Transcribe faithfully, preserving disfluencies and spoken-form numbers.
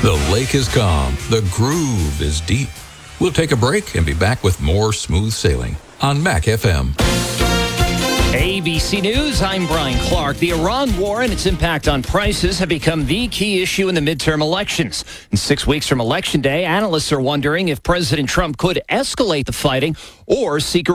The lake is calm. The groove is deep. We'll take a break and be back with more smooth sailing on Mac F M. A B C News, I'm Brian Clark. The Iran war and its impact on prices have become the key issue in the midterm elections. In six weeks from Election Day, analysts are wondering if President Trump could escalate the fighting or seek a